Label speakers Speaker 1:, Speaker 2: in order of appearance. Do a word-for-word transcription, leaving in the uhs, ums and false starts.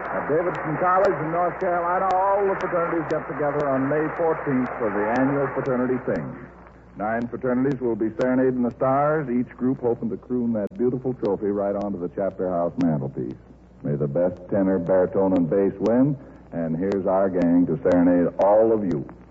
Speaker 1: At Davidson College in North Carolina, all the fraternities get together on May fourteenth for the annual fraternity sing. Nine fraternities will be serenading the stars, each group hoping to croon that beautiful trophy right onto the chapter house mantelpiece. May the best tenor, baritone, and bass win, and here's our gang to serenade all of you.